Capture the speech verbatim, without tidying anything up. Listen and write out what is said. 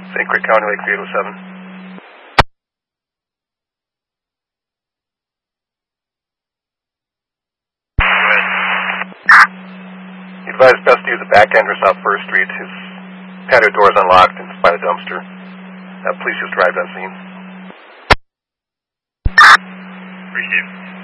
Saint Croix County, Lakeview eight oh seven. He advised best to use the back entrance off First Street. His patio door is unlocked and it's by the dumpster. Uh, police just arrived on scene. Appreciate it.